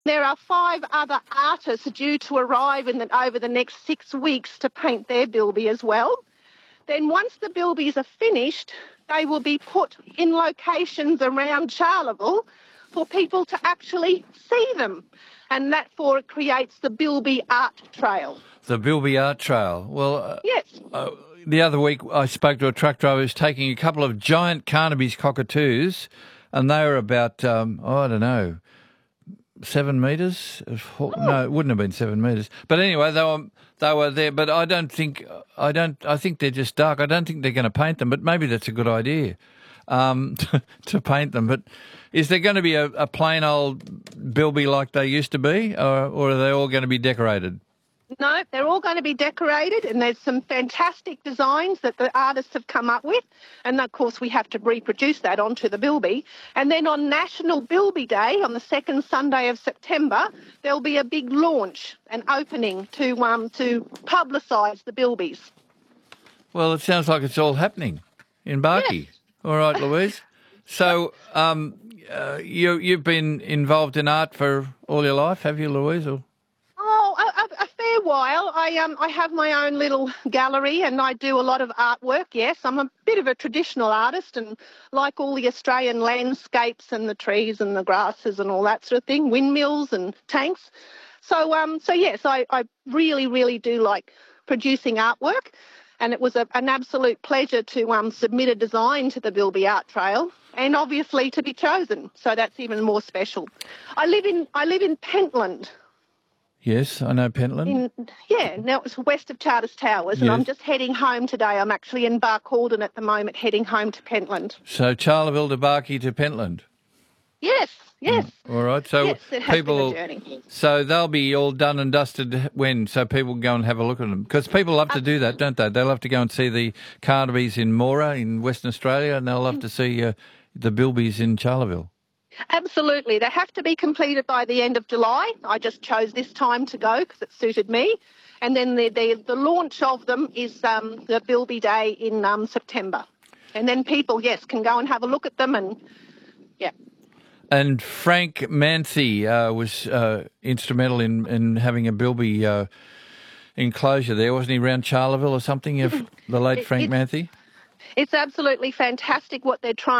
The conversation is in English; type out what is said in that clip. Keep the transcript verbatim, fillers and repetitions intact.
There are five other artists due to arrive in the, over the next six weeks to paint their bilby as well. Then once the bilbies are finished, they will be put in locations around Charleville for people to actually see them. And that for it creates the Bilby Art Trail. The Bilby Art Trail. Well, uh, yes. Uh, the other week I spoke to a truck driver who's taking a couple of giant Carnaby's cockatoos, and they were about, um, oh, I don't know, seven metres? Oh. No, it wouldn't have been seven metres. But anyway, they were they were there. But I don't think I don't. I think they're just dark. I don't think they're going to paint them. But maybe that's a good idea, um, to, to paint them. But is there going to be a, a plain old bilby like they used to be, or, or are they all going to be decorated? No, they're all going to be decorated, and there's some fantastic designs that the artists have come up with. And, of course, we have to reproduce that onto the bilby. And then on National Bilby Day, on the second Sunday of September, there'll be a big launch, an opening to um to publicise the bilbies. Well, it sounds like it's all happening in Barkey. Yes. All right, Louise. So um, uh, you, you've been involved in art for all your life, have you, Louise? Or? While I um I have my own little gallery and I do a lot of artwork. Yes, I'm a bit of a traditional artist and like all the Australian landscapes and the trees and the grasses and all that sort of thing, windmills and tanks. So um so yes, I, I really really do like producing artwork, and it was a, an absolute pleasure to um submit a design to the Bilby Art Trail and obviously to be chosen. So that's even more special. I live in I live in Pentland. Yes, I know Pentland. In, yeah, now it's west of Charters Towers, and yes. I'm just heading home today. I'm actually in Barcaldine at the moment, heading home to Pentland. So Charleville to Barkey to Pentland? Yes, yes. Mm. All right, so yes, it has people, been a journey. So they'll be all done and dusted when, so people can go and have a look at them? Because people love to do that, don't they? They love to go and see the Carnaby's in Moora in Western Australia, and they'll love to see uh, the bilbies in Charleville. Absolutely. They have to be completed by the end of July. I just chose this time to go because it suited me. And then the, the, the launch of them is um, the Bilby Day in um, September. And then people, yes, can go and have a look at them and, yeah. And Frank Manthey uh, was uh, instrumental in, in having a bilby uh, enclosure there, wasn't he, around Charleville or something, if the late Frank it, Manthey? It's absolutely fantastic what they're trying